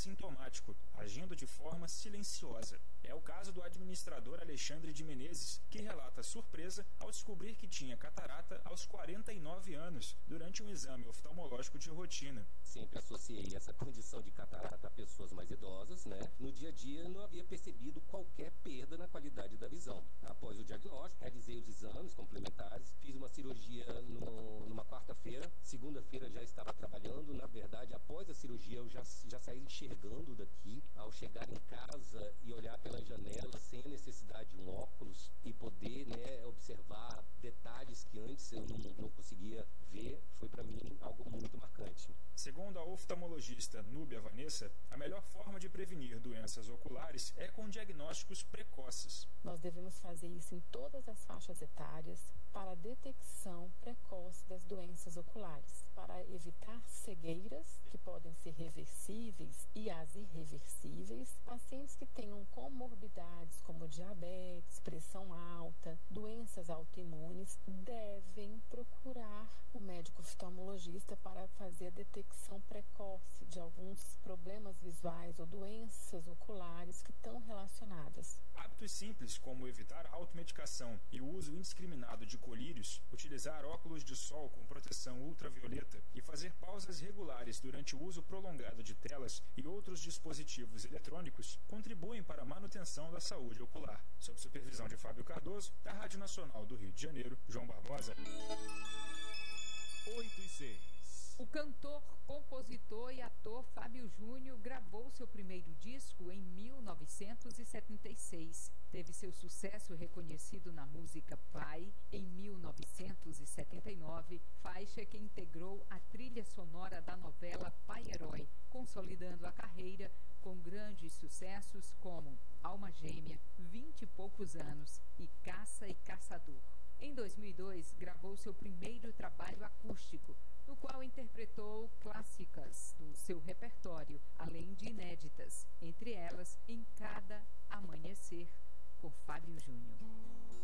assintomático, agindo de forma silenciosa. É o caso do administrador Alexandre de Menezes, que relata surpresa ao descobrir que tinha catarata aos 49 anos, durante um exame oftalmológico de rotina. Sempre associei essa condição de catarata a pessoas mais idosas, né? No dia a dia não havia percebido qualquer perda na qualidade da visão. Após o diagnóstico, realizei os exames complementares, fiz uma cirurgia numa quarta-feira, segunda-feira já estava trabalhando. Na verdade, após a cirurgia eu já saí enxergando daqui. Ao chegar em casa e olhar pela janela sem a necessidade de um óculos e poder, né, observar detalhes que antes eu não conseguia ver, foi para mim algo muito marcante. Segundo a oftalmologista Núbia Vanessa, a melhor forma de prevenir doenças oculares é com diagnósticos precoces. Nós devemos fazer isso em todas as faixas etárias para a detecção precoce das doenças oculares, para evitar cegueiras que podem ser reversíveis e as irreversíveis. Pacientes que tenham comorbidades como diabetes, pressão alta, doenças autoimunes devem procurar o médico oftalmologista para fazer a detecção precoce de alguns problemas visuais ou doenças oculares que estão relacionadas. Hábitos simples como evitar a automedicação e o uso indiscriminado de colírios, utilizar óculos de sol com proteção ultravioleta e fazer pausas regulares durante o uso prolongado de telas e outros dispositivos eletrônicos contribuem para a manutenção da saúde ocular. Sob supervisão de Fábio Cardoso, da Rádio Nacional do Rio de Janeiro, João Barbosa. 8:06. O cantor, compositor e ator Fábio Júnior gravou seu primeiro disco em 1976. Teve seu sucesso reconhecido na música Pai, em 1979, faixa que integrou a trilha sonora da novela Pai Herói, consolidando a carreira com grandes sucessos como Alma Gêmea, 20 e poucos anos e Caça e Caçador. Em 2002, gravou seu primeiro trabalho acústico, no qual interpretou clássicas do seu repertório, além de inéditas, entre elas Em Cada Amanhecer, com Fábio Júnior.